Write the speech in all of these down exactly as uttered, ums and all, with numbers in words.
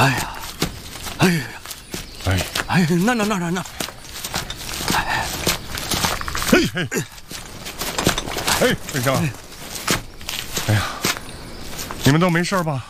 哎呀，哎呀， 哎哎，那那那那那， 哎嘿嘿，哎，魏生，哎呀，你们都没事吧？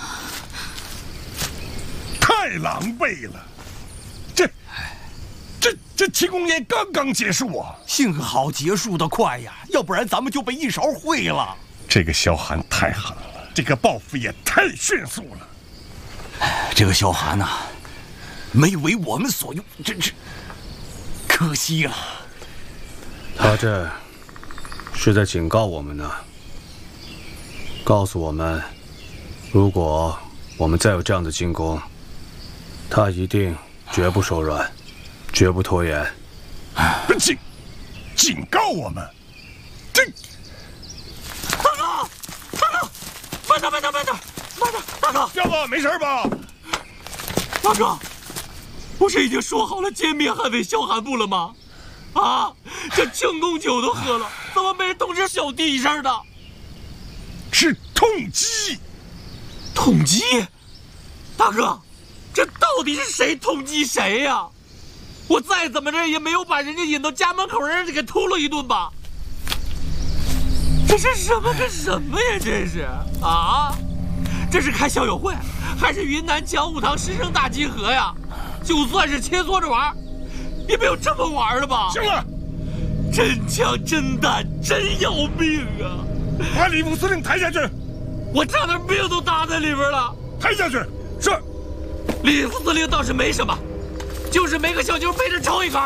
太狼狈了，这这这庆功宴刚刚结束啊！ 幸好结束的快呀，要不然咱们就被一勺烩了。 这个萧寒太狠了，这个报复也太迅速了。 这个萧寒呐、啊，没为我们所用，真是可惜了。 他这是在警告我们呢，告诉我们，如果我们再有这样的进攻，他一定绝不手软，绝不拖延。 警警告我们，这大哥，大哥，慢点，慢点，慢点，慢点，大哥， 彪子没事吧？ 大哥，不是已经说好了歼灭捍卫萧寒部了吗？啊，这庆功酒都喝了，怎么没人通知小弟一声呢？ 是痛击， 痛击！大哥，这到底是谁痛击谁呀？我再怎么着也没有把人家引到家门口，让人给突了一顿吧？这是什么跟什么呀？这是啊？这是开校友会，还是云南讲武堂师生大集合呀？就算是切磋着玩，也没有这么玩的吧？ 行了， 真枪真弹，真要命啊！ 把李副司令抬下去。 我差点命都搭在里边了。 抬下去。是。 李副司令倒是没什么，就是没个小妞背着抽一杆。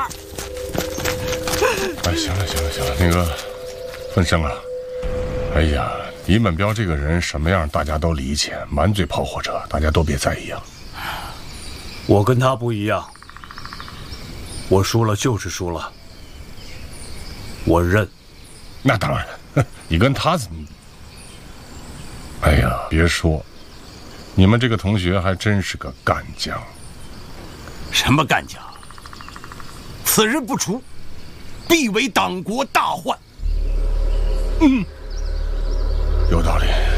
哎，行了行了行了，那个文生啊，哎呀，李本彪这个人什么样，大家都理解，满嘴跑火车，大家都别在意啊。 我跟他不一样，我输了就是输了，我认。 那当然，你跟他怎么？哎呀，别说，你们这个同学还真是个干将。 什么干将？此人不除，必为党国大患。 嗯，有道理。